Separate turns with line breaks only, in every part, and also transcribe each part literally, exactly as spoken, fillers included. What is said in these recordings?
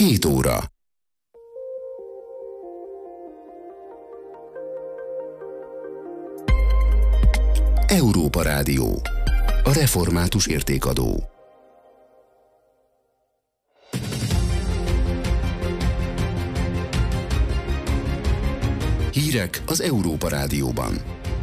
hét óra. Európa Rádió. A református értékadó. Hírek az Európa Rádióban.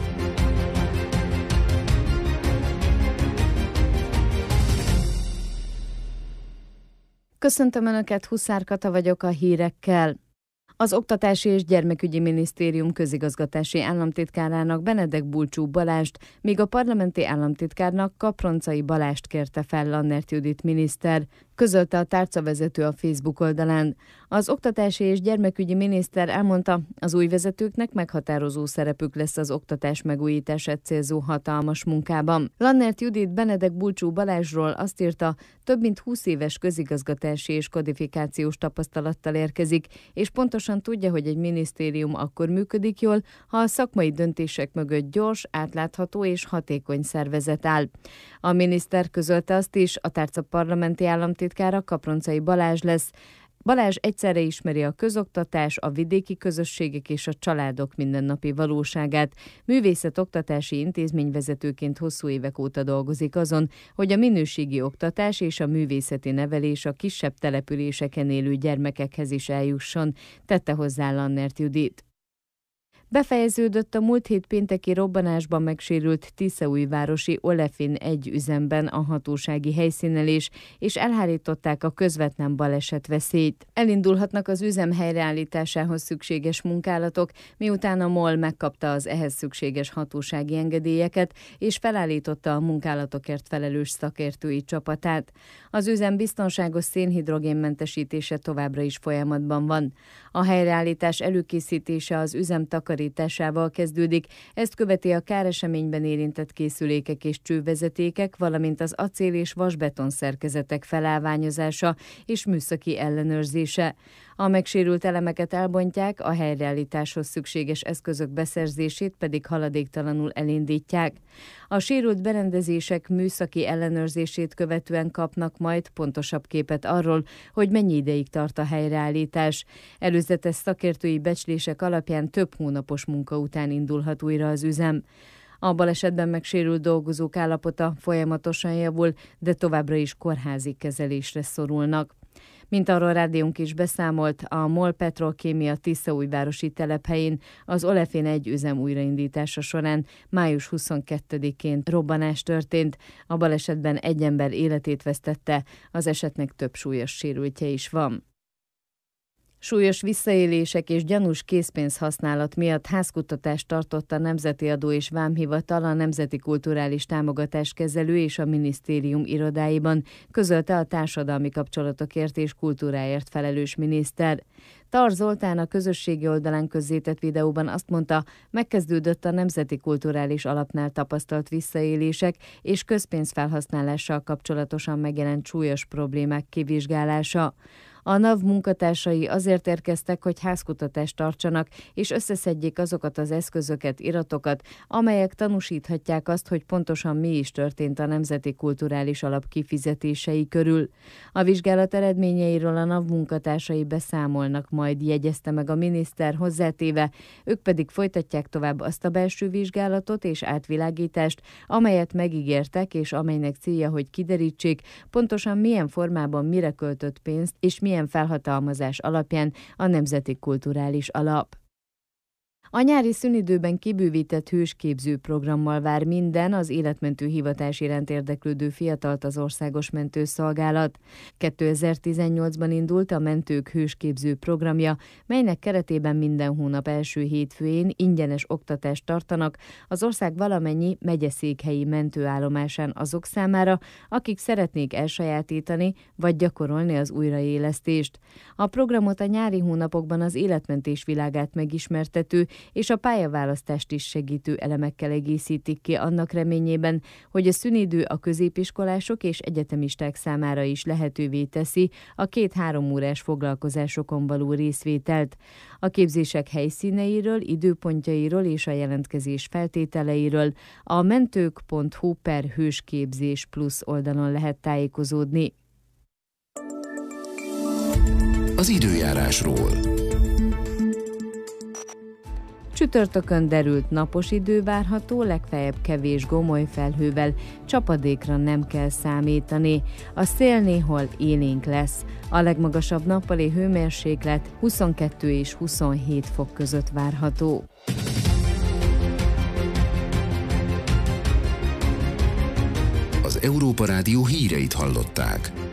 Köszöntöm Önöket, Huszár Kata vagyok a hírekkel. Az Oktatási és Gyermekügyi Minisztérium közigazgatási államtitkárának Benedek Bulcsú Balást, míg a parlamenti államtitkárnak Kaproncai Balást kérte fel Lannert Judit miniszter, közölte a tárcavezető a Facebook oldalán. Az oktatási és gyermekügyi miniszter elmondta, az új vezetőknek meghatározó szerepük lesz az oktatás megújítását célzó hatalmas munkában. Lannert Judit Benedek Bulcsú Balázsról azt írta, több mint húsz éves közigazgatási és kodifikációs tapasztalattal érkezik, és pontosan tudja, hogy egy minisztérium akkor működik jól, ha a szakmai döntések mögött gyors, átlátható és hatékony szervezet áll. A miniszter közölte azt is, a tárca parlamenti államtitkára Kaproncai Balázs lesz. Balázs egyszerre ismeri a közoktatás, a vidéki közösségek és a családok mindennapi valóságát. Művészet-oktatási intézményvezetőként hosszú évek óta dolgozik azon, hogy a minőségi oktatás és a művészeti nevelés a kisebb településeken élő gyermekekhez is eljusson, tette hozzá Lannert Judit. Befejeződött a múlt hét pénteki robbanásban megsérült tiszaújvárosi Olefin egy üzemben a hatósági helyszínelés, és elhárították a közvetlen balesetveszélyt. Elindulhatnak az üzem helyreállításához szükséges munkálatok, miután a MOL megkapta az ehhez szükséges hatósági engedélyeket, és felállította a munkálatokért felelős szakértői csapatát. Az üzem biztonságos szénhidrogénmentesítése továbbra is folyamatban van. A helyreállítás előkészítése az üzem takarításával kezdődik, ezt követi a káreseményben érintett készülékek és csővezetékek, valamint az acél és vasbeton szerkezetek felállványozása és műszaki ellenőrzése. A megsérült elemeket elbontják, a helyreállításhoz szükséges eszközök beszerzését pedig haladéktalanul elindítják. A sérült berendezések műszaki ellenőrzését követően kapnak majd pontosabb képet arról, hogy mennyi ideig tart a helyreállítás. Előzetes szakértői becslések alapján több hónapos munka után indulhat újra az üzem. A balesetben megsérült dolgozók állapota folyamatosan javul, de továbbra is kórházi kezelésre szorulnak. Mint arról rádiónk is beszámolt, a MOL Petrolkémia tiszaújvárosi telephelyén az Olefin egy üzem újraindítása során május huszonkettedikén robbanás történt. A balesetben egy ember életét vesztette, az esetnek több súlyos sérültje is van. Súlyos visszaélések és gyanús készpénzhasználat miatt házkutatást tartott a Nemzeti Adó és Vámhivatal a Nemzeti Kulturális Támogatás Kezelő és a minisztérium irodáiban, közölte a társadalmi kapcsolatokért és kultúráért felelős miniszter. Tar Zoltán a közösségi oldalán közzétett videóban azt mondta, megkezdődött a Nemzeti Kulturális Alapnál tapasztalt visszaélések és közpénzfelhasználással kapcsolatosan megjelent súlyos problémák kivizsgálása. A NAV munkatársai azért érkeztek, hogy házkutatást tartsanak, és összeszedjék azokat az eszközöket, iratokat, amelyek tanúsíthatják azt, hogy pontosan mi is történt a Nemzeti Kulturális Alap kifizetései körül. A vizsgálat eredményeiről a NAV munkatársai beszámolnak, majd jegyezte meg a miniszter hozzátéve, ők pedig folytatják tovább azt a belső vizsgálatot és átvilágítást, amelyet megígértek, és amelynek célja, hogy kiderítsék, pontosan milyen formában mire költött pénzt, és milyen felhatalmazás alapján a Nemzeti Kulturális Alap. A nyári szünidőben kibővített hősképző programmal vár minden az életmentő hivatás iránt érdeklődő fiatalt az Országos Mentőszolgálat. kétezer-tizennyolcban indult a Mentők hősképző programja, melynek keretében minden hónap első hétfőjén ingyenes oktatást tartanak az ország valamennyi megyeszékhelyi mentőállomásán azok számára, akik szeretnék elsajátítani vagy gyakorolni az újraélesztést. A programot a nyári hónapokban az életmentés világát megismertető és a pályaválasztást is segítő elemekkel egészítik ki annak reményében, hogy a szünidő a középiskolások és egyetemisták számára is lehetővé teszi a két-három órás foglalkozásokon való részvételt. A képzések helyszíneiről, időpontjairól és a jelentkezés feltételeiről a mentők pont hu per hősképzés plusz oldalon lehet tájékozódni.
az időjárásról.
Csütörtökön derült napos idő várható, legfeljebb kevés gomoly felhővel, csapadékra nem kell számítani. A szél néhol élénk lesz. A legmagasabb nappali hőmérséklet huszonkettő és huszonhét fok között várható.
Az Európa Rádió híreit hallották.